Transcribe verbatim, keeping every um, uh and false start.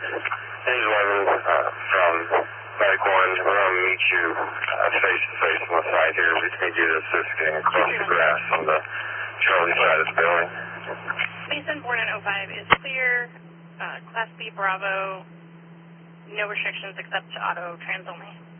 Angel eleven uh, from Medic one. We're going to meet you uh, face to face on the side here. We need you to assist getting across the grass on the Charlie side of the building. Mason born in oh five is clear. Uh, Class B Bravo. No restrictions except to auto trans only.